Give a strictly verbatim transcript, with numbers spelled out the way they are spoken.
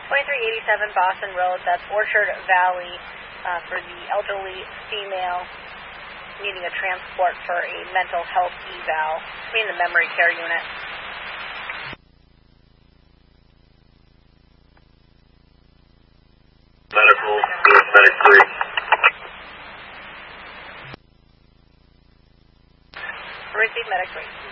twenty-three eighty-seven Boston Road, that's Orchard Valley, uh, for the elderly female needing a transport for a mental health eval, I mean the memory care unit. Medical, medic three. Receive medic three.